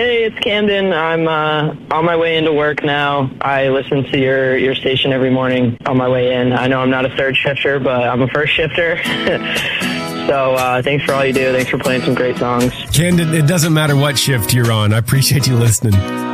Hey, it's Camden. I'm on my way into work now. I listen to your station every morning on my way in. I know I'm not a third shifter, but I'm a first shifter. So thanks for all you do. Thanks for playing some great songs. Camden, it doesn't matter what shift you're on. I appreciate you listening.